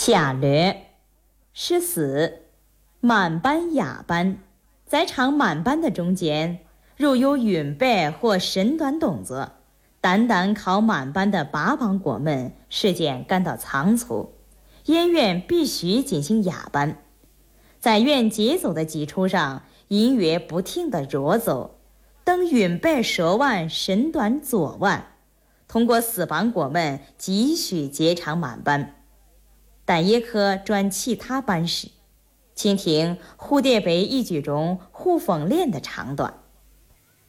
下略14满班哑班，在唱满班的中间，如有韵白或身段动作，单单靠满班的八帮过门，事件感到仓促，演员必须进行哑班。在原节奏的基础上，音乐不停地弱奏，等韵白说完，身段做完，通过四帮过门继续接唱满班。但也可转其他班式，请听《蝴蝶杯》一句中胡凤莲的唱段。